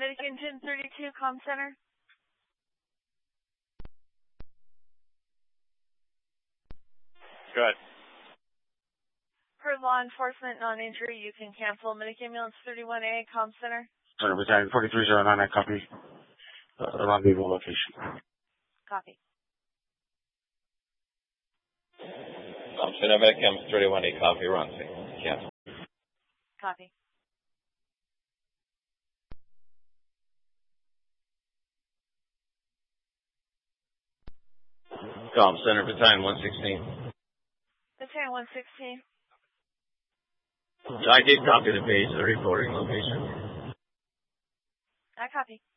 Medican 1032, comm center. Good. Per law enforcement non-injury, you can cancel. Medic ambulance 31A, comm center. Battalion 4309, I copy. Rendezvous location. Copy. Center Medic ambulance 31A, copy. Rendezvous. Cancel. Copy. Center Battalion 116. Battalion 116. I did copy the base, the reporting location. I copy.